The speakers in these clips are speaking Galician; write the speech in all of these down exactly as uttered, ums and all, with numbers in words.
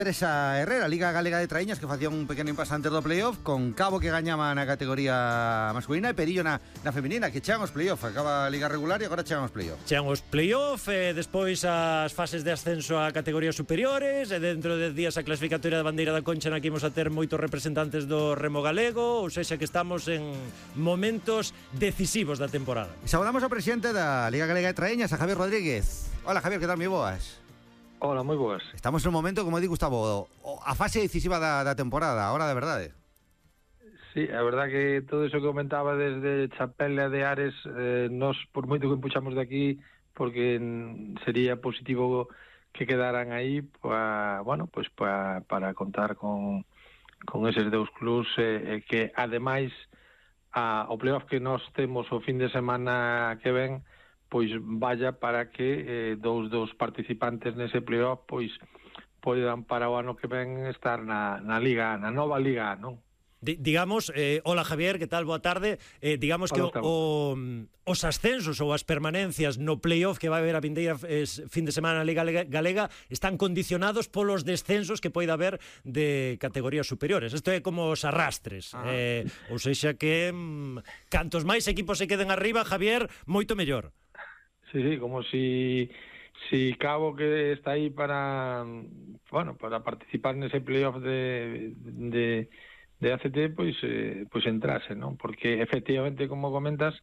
Teresa Herrera, Liga Galega de Traíñas, que facía un pequeno impasse antes do playoff, con Cabo que gañaba na categoría masculina e Perillo na, na feminina, que chegan os playoff. Acaba a Liga regular e agora chegan os playoff. Chegan os playoff, e despois as fases de ascenso a categorías superiores, e dentro de días a clasificatoria da bandeira da Concha, na que imos a ter moitos representantes do remo galego, ou sexa que estamos en momentos decisivos da temporada. E saudamos ao presidente da Liga Galega de Traíñas, a Javier Rodríguez. Hola, Javier, que tal, moi boas? Hola, moi boas. Estamos no momento, como di Gustavo, a fase decisiva da, da temporada, ahora de verdade. Sí, a verdad que todo eso que comentaba desde Chapela de Ares, eh, nos por moito que empuxamos de aquí, porque sería positivo que quedaran aí pa, bueno, pues pa, para contar con, con eses dous clubs, eh, que ademais a, o playoff que nós temos o fin de semana que ven, pois vaya para que eh, dous dos participantes nese playoff pois poidan para o ano que ven estar na, na Liga, na nova Liga, non? D digamos, eh, hola Javier, que tal, boa tarde. Eh, digamos que o, o, os ascensos ou as permanencias no playoff que vai haber a vindeira eh, fin de semana na Liga Galega están condicionados polos descensos que poida haber de categorías superiores. Isto é como os arrastres. Ah. Eh, ou sexa que mm, cantos máis equipos se queden arriba, Javier, moito mellor. Sí, sí, como si si Cabo que está aí para, bueno, para participar nese playoff de de de A C T, pois eh, pois entrase, non? Porque efectivamente, como comentas,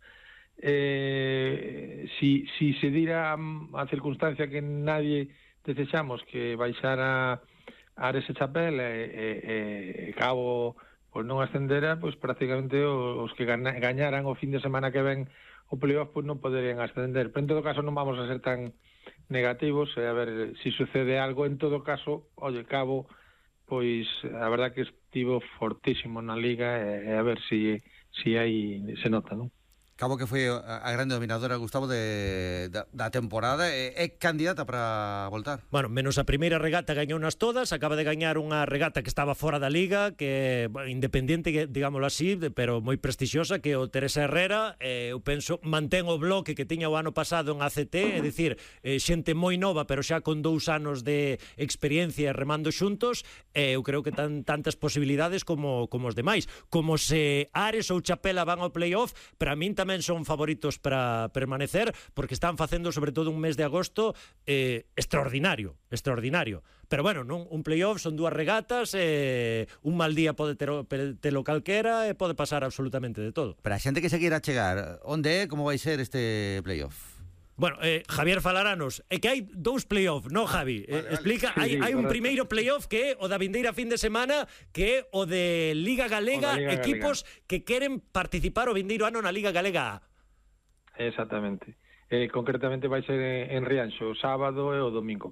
eh si si se dira a circunstancia que nadie desexamos, que baixara a Ares e Chapela e, e, e Cabo pois non ascendera, pois prácticamente os que gañaran o fin de semana que ven o playoff pois non poderían ascender, pero en todo caso non vamos a ser tan negativos, e a ver se si sucede algo. En todo caso, oye, Cabo pois a verdad que estivo fortísimo na Liga, e, e a ver se si, si hai se nota, non? Cabo que foi a grande dominadora, Gustavo, de, da, da temporada, é, é candidata para voltar. Bueno, menos a primeira regata gañounas todas, acaba de gañar unha regata que estaba fora da Liga, que bueno, independiente, digámoslo así, pero moi prestixiosa, que o Teresa Herrera, eh, eu penso, mantén o bloque que tiña o ano pasado en A C T, é dicir, eh, xente moi nova, pero xa con dous anos de experiencia remando xuntos, e eh, eu creo que tan tantas posibilidades como, como os demais. Como se Ares ou Chapela van ao playoff, para min tamén tamén son favoritos para permanecer, porque están facendo sobre todo un mes de agosto eh, extraordinario, extraordinario. Pero bueno, non, un playoff son dúas regatas, eh, un mal día pode ter, ter lo calquera e pode pasar absolutamente de todo. Para a xente que se queira chegar, onde é, como vai ser este playoff? Bueno, eh, Javier falaranos, é que hai dous playoff, non, Javi? Eh, vale, explica, vale. hai, hai un primeiro playoff que é o da vindeira fin de semana, que é o de Liga Galega, Liga equipos Galega que queren participar o vindeiro ano na Liga Galega A. Exactamente. Eh, concretamente vai ser en Rianxo o sábado e o domingo.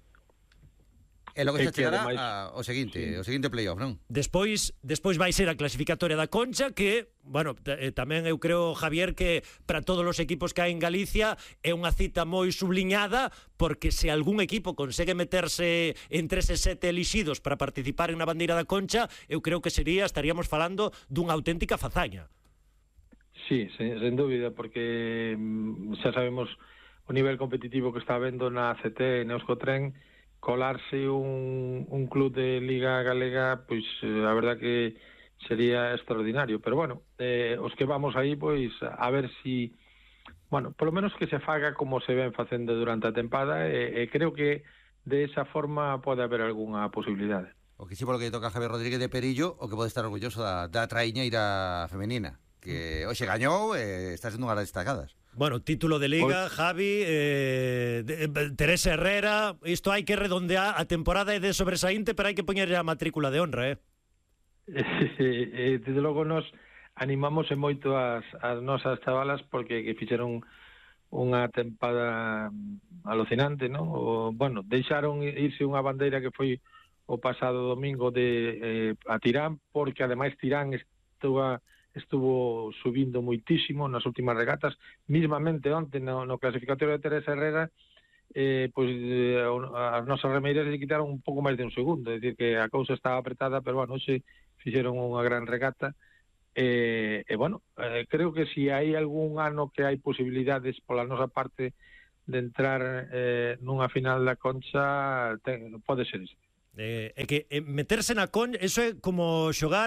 E logo se chegará ademais, a, o seguinte, sí. o seguinte playoff, non? Despois, despois vai ser a clasificatoria da Concha, que, bueno, eh, tamén eu creo, Javier, que para todos os equipos que hai en Galicia é unha cita moi subliñada, porque se algún equipo consegue meterse entre eses sete elixidos para participar en unha bandeira da Concha, eu creo que sería, estaríamos falando dunha auténtica fazaña. Sí, sen, sen dúbida, porque xa sabemos o nivel competitivo que está vendo na A C T e na Euskotren. Colarse un, un club de Liga Galega, pois eh, a verdad que sería extraordinario, pero bueno, eh, os que vamos aí, pois a ver si, bueno, polo menos que se faga como se ven facendo durante a tempada, e eh, eh, creo que de esa forma pode haber algunha posibilidade. O que sí, polo que toca a Javier Rodríguez de Perillo, o que pode estar orgulloso da, da traiñeira femenina, que hoxe gañou e eh, está sendo unha das destacadas. Bueno, título de Liga, pues, Javi, eh, de, de, Teresa Herrera, isto hai que redondear, a temporada é de sobresaínte, pero hai que poñer a matrícula de honra, eh? eh, eh desde logo nos animamos e moito as, as nosas chavalas, porque que fixeron unha tempada alucinante, non? O, bueno, deixaron irse unha bandeira que foi o pasado domingo de eh, a Tirán, porque ademais Tirán estuvo estuvo subindo moitísimo nas últimas regatas, mismamente onte no, no clasificatorio de Teresa Herrera, eh, pois eh, as nosas remeiras se quitaron un pouco máis de un segundo, é dicir que a cousa estaba apretada, pero bueno, hoxe fixeron unha gran regata, e, e bueno, eh, creo que si hai algún ano que hai posibilidades pola nosa parte de entrar eh, nunha final da Concha, ten, pode ser este. Eh, é que eh, meterse na concha, eso é como xogar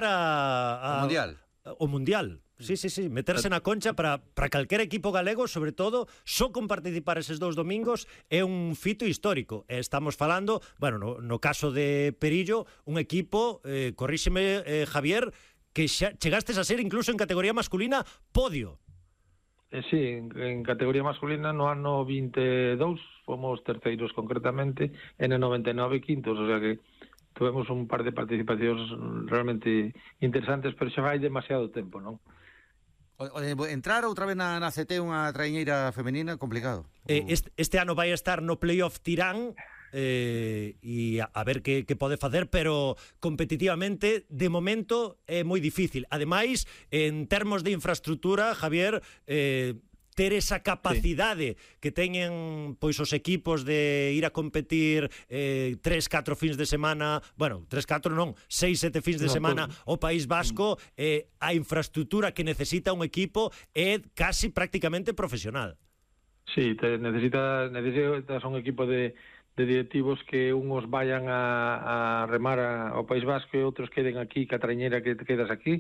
a, a O Mundial. O Mundial. Sí, sí, sí, meterse na concha para, para calquer equipo galego, sobre todo, só con participar eses dous domingos é un fito histórico. E estamos falando, bueno, no, no caso de Perillo, un equipo, eh, corríxeme, eh, Javier, que xa chegastes a ser incluso en categoría masculina podio. Eh, sí, en, en categoría masculina no ano vinte e dous fomos terceiros concretamente, e no noventa e nove quintos, o sea que tuvemos un par de participacións realmente interesantes, pero xa vai demasiado tempo, non? O, o, entrar outra vez na, na C T unha traiñeira femenina complicado. Eh, este, este ano vai estar no playoff Tirán eh, e a, a ver que, que pode facer, pero competitivamente de momento é moi difícil. Ademais, en termos de infraestructura, Javier, eh, ter esa capacidade sí. que teñen pois os equipos de ir a competir eh, tres, catro fins de semana, bueno, tres, catro non, seis, sete fins de no, semana pues... o País Vasco, eh, a infraestructura que necesita un equipo é casi prácticamente profesional. Sí, te necesita, necesitas un equipo de, de directivos que uns vayan a, a remar a, ao País Vasco e outros queden aquí, que a traiñeira que te quedas aquí.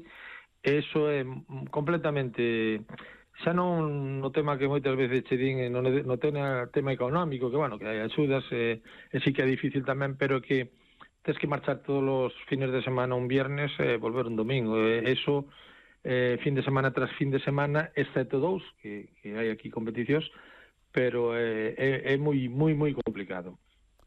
Eso é completamente... Xa non no tema que moitas veces che din, no, no tema, tema económico, que bueno, que hai axudas, e, e sí que é difícil tamén, pero que tens que marchar todos os fines de semana un viernes e volver un domingo. E eso, eh, fin de semana tras fin de semana, excepto dous, que, que hai aquí competicións, pero eh, é, é moi, moi, moi complicado.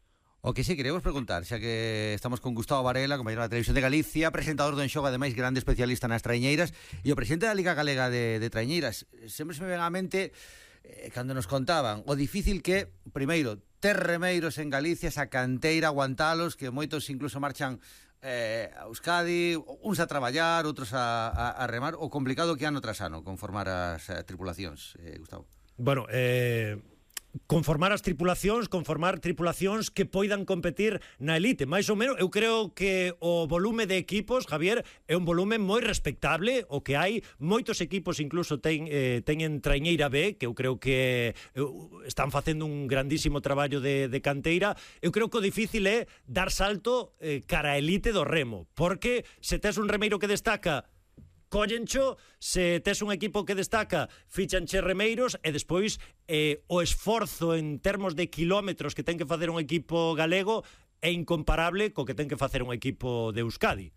O que sí, queremos preguntar, xa que estamos con Gustavo Varela, compañero da Televisión de Galicia, presentador do Enxogo, ademais grande especialista nas traiñeiras, e o presidente da Liga Galega de, de Traiñeiras. Sempre se me ven á mente, eh, cando nos contaban, o difícil que, primeiro, ter remeiros en Galicia, esa canteira, aguantalos, que moitos incluso marchan eh, a Euskadi, uns a traballar, outros a, a, a remar, o complicado que ano tras ano conformar as eh, tripulacións, eh, Gustavo. Bueno, eh... conformar as tripulacións, conformar tripulacións que poidan competir na elite. Mais ou menos, eu creo que o volume de equipos, Javier, é un volume moi respectable, o que hai moitos equipos incluso ten, eh, teñen traiñeira B, que eu creo que eh, están facendo un grandísimo traballo de, de canteira. Eu creo que o difícil é dar salto eh, cara a elite do remo, porque se tes un remeiro que destaca, cóllencho, se tes un equipo que destaca, fichanche remeiros, e despois eh, o esforzo en termos de kilómetros que ten que facer un equipo galego é incomparable co que ten que facer un equipo de Euskadi.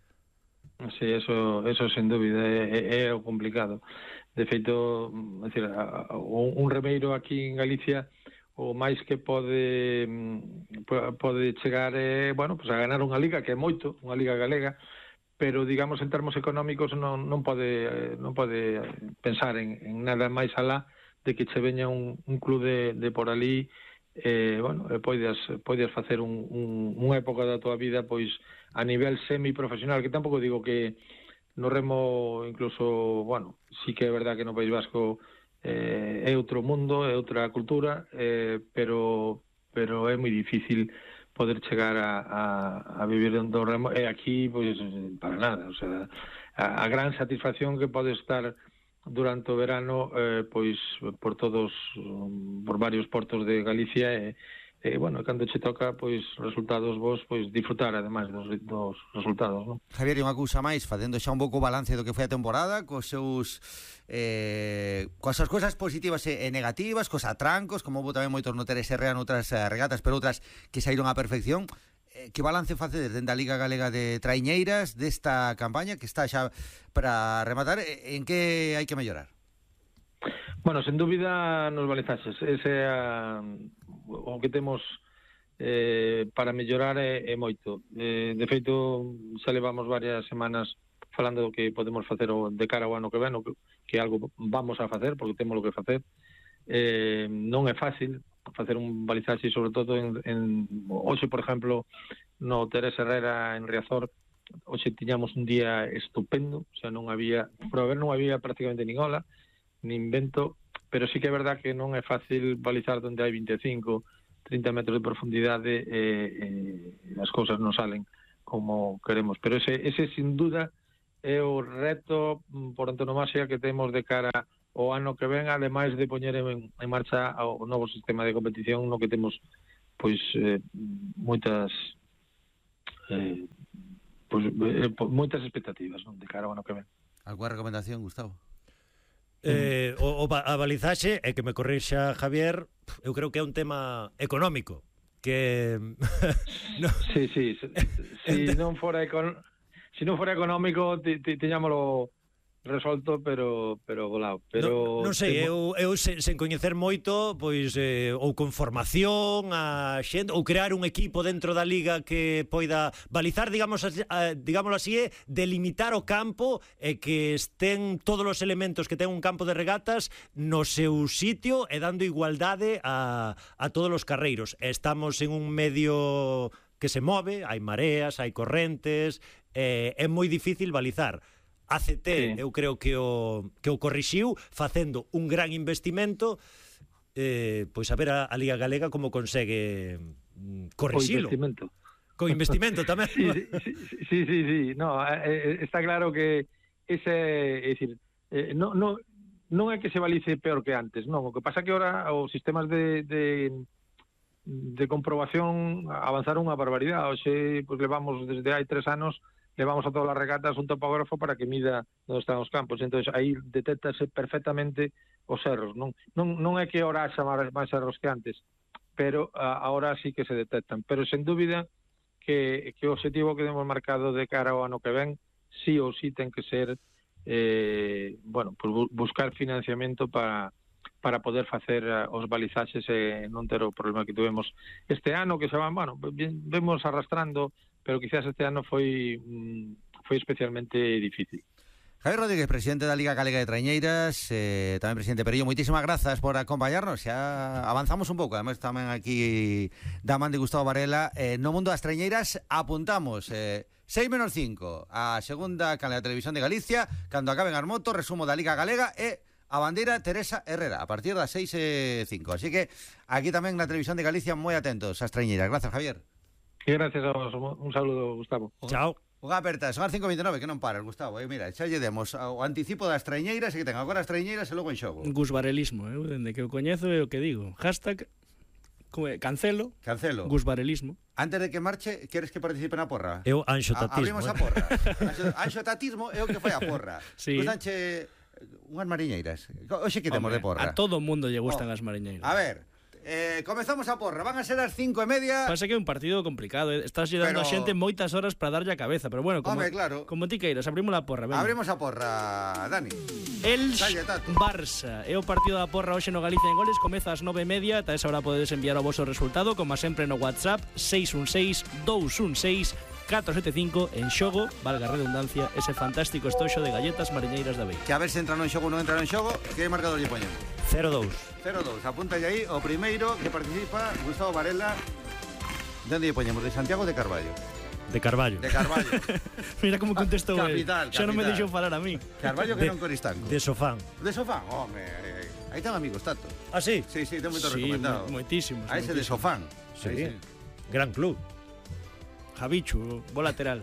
Sí, eso, eso sen dúbida é, é o complicado. De feito, é dicir, un remeiro aquí en Galicia o máis que pode pode chegar é, bueno, pues a ganar unha liga, que é moito, unha liga galega, pero digamos en termos económicos non, non pode non pode pensar en, en nada máis alá de que che veña un, un club de, de por ali, eh, bueno, e podes, podes facer un, un, unha época da tua vida pois a nivel semiprofesional, que tampouco digo que no remo incluso, bueno, sí que é verdad que no País Vasco eh, é outro mundo, é outra cultura, eh, pero pero é moi difícil poder chegar a, a, a vivir do remo, e aquí, pois, para nada, o sea, a, a gran satisfacción que pode estar durante o verano, eh, pois, por todos, por varios portos de Galicia, e, e bueno, cando che toca, pois, resultados vos, pois, disfrutar, ademais, dos, dos resultados, non? Javier, e unha cousa máis, facendo xa un pouco o balance do que foi a temporada, cos seus... Eh, coas as cousas positivas e negativas, cos atrancos, como houve tamén moitos no T R S R noutras eh, regatas, pero outras que saíron á perfección. Eh, que balance facedes dentro da Liga Galega de Traiñeiras desta campaña que está xa para rematar? En que hai que mellorar? Bueno, sen dúbida nos balanzaxes, ese é a, o que temos eh, para mellorar é, é moito. Eh, de feito, xa levamos varias semanas falando do que podemos facer de cara ao ano que ven, que algo vamos a facer, porque temos o que facer. Eh, non é fácil facer un balizaxe, sobre todo en, en hoxe, por exemplo, no T R S Herrera en Riazor, hoxe tiñamos un día estupendo, o sea, non había, por haber non había prácticamente nin ola, nin vento, pero sí que é verdad que non é fácil balizar onde hai veinticinco, trinta metros de profundidade e eh, eh, as cousas non salen como queremos, pero ese, ese sin duda é o reto por antonomasia que temos de cara ao ano que ven, ademais de poñer en, en marcha o novo sistema de competición no que temos pois eh, moitas eh, pues, eh, moitas expectativas, non, de cara ao ano que ven. Alguna recomendación, Gustavo? Eh, o, o a balizaxe, é que me corrixa Javier, eu creo que é un tema económico, que no. Sí, sí, se, si non fora econ... si non fora económico ti, ti, tiñámolo resolto, pero pero volado, pero non, non sei, temo... eu, eu sen, sen coñecer moito, pois eh, ou con formación a xente, ou crear un equipo dentro da liga que poida balizar, digamos, a, digámoslo así, é delimitar o campo e que estén todos os elementos que ten un campo de regatas no seu sitio e dando igualdade a, a todos os carreiros. Estamos en un medio que se move, hai mareas, hai correntes, eh, é moi difícil balizar. A C T, sí. Eu creo que o, que o corrixiu facendo un gran investimento, eh, pois a ver a, a Liga Galega como consegue corrixilo. Co investimento. Co investimento tamén. Sí, sí, sí, sí, sí. No, eh, está claro que ese, é dicir, eh, no, no, non é que se balice peor que antes, non. O que pasa que ahora os sistemas de, de, de comprobación avanzaron unha barbaridade. Oxe, pois levamos desde hai tres anos levamos a todas as regatas un topógrafo para que mida onde están os campos. Entón, aí detéctase perfectamente os erros. Non, non, non é que ahora haxa máis erros que antes, pero a, ahora sí que se detectan. Pero, sen dúbida, que, que o objetivo que temos marcado de cara ao ano que ven, sí ou sí ten que ser eh, bueno, pues buscar financiamento para para poder facer os balizaxes e non ter o problema que tuvemos este ano, que se van, bueno, vemos arrastrando, pero quizás este ano foi foi especialmente difícil. Javier Rodríguez, presidente da Liga Galega de Traiñeiras, eh, tamén presidente Perillo, moitísimas grazas por acompañarnos. Xa avanzamos un pouco, además tamén aquí da man de Gustavo Varela. Eh, no mundo das traiñeiras apuntamos eh, seis menos cinco a segunda canle da Televisión de Galicia, cando acaben as motos, resumo da Liga Galega e a bandeira Teresa Herrera a partir das seis e cinco. Así que aquí tamén na Televisión de Galicia moi atentos ás traiñeiras. Gracias, Javier. E gracias a vos. Un saludo, Gustavo. Chao. Unha aperta, son as cinco e veintinueve, que non paras, Gustavo. Eh, mira, xa lle demos o anticipo das traiñeiras e que ten agora as traiñeiras e logo en xogo. Gusvarelismo, eu dende que o coñezo é o que digo. Hashtag cancelo. Cancelo. Gusvarelismo. Antes de que marche, queres que participe na porra? Eu anxotatismo. Abrimos eh? a porra. Anxotatismo é o que foi a porra. Sí. Gustanche unhas mariñeiras. Oxe que temos de porra. A todo o mundo lle gustan oh. as mariñeiras. A ver, eh, comezamos a porra. Van a ser as cinco e media. Pasa que é un partido complicado, eh? Estás lle dando pero... a xente moitas horas para darlle a cabeza, pero bueno, como, Home, claro. como ti queiras, abrimos a porra. Venga. Abrimos a porra, Dani. Elx Barça é o partido da porra hoxe no Galicia en Goles. Comeza ás nove e media. Ata esa hora podedes enviar o vosso resultado, como sempre no WhatsApp seis un seis, dous un seis, catro sete cinco. En xogo, valga a redundancia, ese fantástico estoxo de galletas mariñeiras da Bei. Que a ver se entra no en xogo ou non entra no en xogo. Que marcador lle poñemos? cero dous. cero dous. Apúntalle aí o primeiro que participa, Gustavo Varela. De onde lle poñemos? De Santiago de Carballo? De Carballo. De Carballo. Mira como contestou ah, el. capital, Xa non me capital. deixou falar a mí. Carballo que de, non Coristanco. De Sofán. De Sofán, home. Aí ten amigos, Tato. Ah, sí? Sí, sí, ten moito Sí, recomendado. moitísimos. A ese de Sofán. Sí. Ahí, sí. Gran club. Javichu, bo lateral.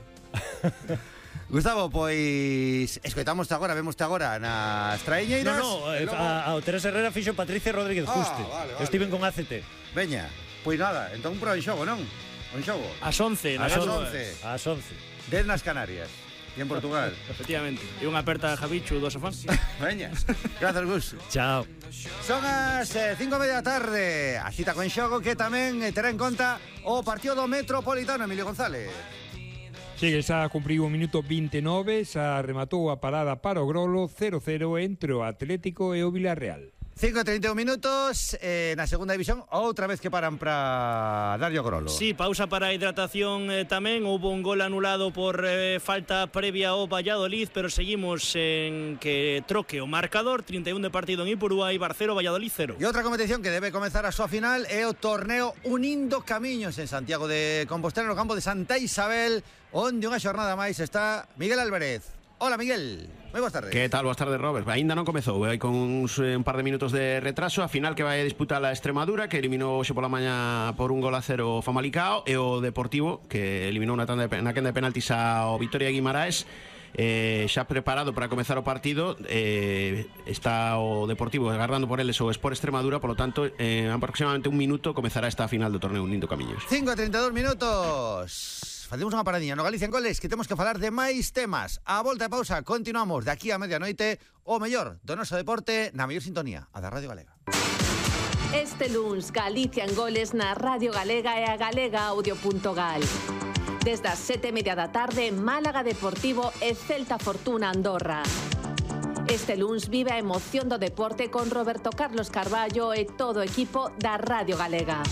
Gustavo, pois escoitamos agora, vemos agora nas traiñeiras. No, no, eh, logo... a, a Teresa Herrera fixo Patricia Rodríguez Ah, Juste. vale, vale. Estiven con A C T. Veña, pois nada, entón pro en xogo, non? En xogo. As once, na As Gato- once. Ás once. Dez nas Canarias. E en Portugal. Efectivamente. E unha aperta a Javichu do Sofán. Veña. Gracias, Gus. Chao. Son as eh, cinco e media da tarde. A cita con xogo que tamén eh, terá en conta o partido do Metropolitano, Emilio González. Sí, xa cumpriu o minuto veintinueve, xa rematou a parada para o Grolo, cero cero entre o Atlético e o Villarreal. cinco e trinta e un minutos, eh, na segunda división, outra vez que paran para darlle o Grolo. Sí, pausa para a hidratación eh, tamén. Houve un gol anulado por eh, falta previa ao Valladolid, pero seguimos en que troque o marcador. trinta e un de partido en Ipurúa, Eibar cero, Valladolid cero. E outra competición que debe comezar a súa final é o torneo Unindo Camiños en Santiago de Compostela, no campo de Santa Isabel, onde unha xornada máis está Miguel Álvarez. Hola, Miguel. Moi boas tardes. Que tal? Boas tardes, Robert. Ainda non comezou, hai con uns, un par de minutos de retraso. A final que vai a disputar a Extremadura, que eliminou hoxe pola mañá por un gol a cero o Famalicao, e o Deportivo, que eliminou na, tanda de, na quenda de penaltis ao Vitoria Guimaraes. Eh, xa preparado para comezar o partido, eh, está o Deportivo agardando por eles o Sport Extremadura, polo tanto, en aproximadamente un minuto comezará esta final do torneo Unindo Camiños. cinco e trinta e dos minutos. facemos unha paradinha no Galicia en Goles, que temos que falar de máis temas. A volta de pausa, continuamos de aquí a medianoite o mellor do noso deporte na mellor sintonía, a da Radio Galega. Este luns, Galicia en Goles na Radio Galega e a galega audio punto gal. Desde as sete e media da tarde, Málaga Deportivo e Celta Fortuna Andorra. Este luns vive a emoción do deporte con Roberto Carlos Carballo e todo o equipo da Radio Galega.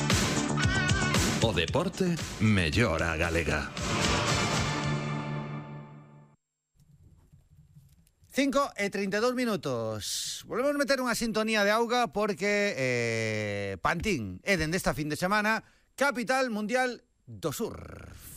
O deporte mellora a galega. cinco e trinta e dous minutos. Volvemos a meter unha sintonía de auga porque eh, Pantín é dende esta fin de semana capital mundial do surf.